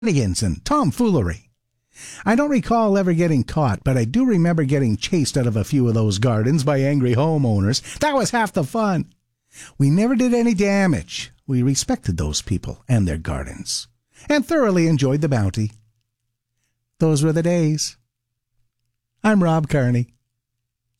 shenanigans and tomfoolery. I don't recall ever getting caught, but I do remember getting chased out of a few of those gardens by angry homeowners. That was half the fun. We never did any damage. We respected those people and their gardens, and thoroughly enjoyed the bounty. Those were the days. I'm Rob Carney.